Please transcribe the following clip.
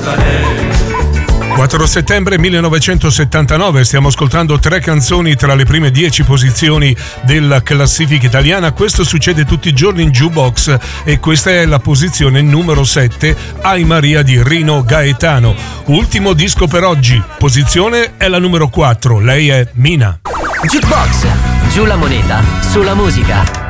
4 settembre 1979, stiamo ascoltando 3 canzoni tra le prime 10 posizioni della classifica italiana. Questo succede tutti i giorni in Jukebox e questa è la posizione numero 7, Ai Maria di Rino Gaetano. Ultimo disco per oggi, posizione è la numero 4, lei è Mina. Jukebox, giù la moneta, sulla musica.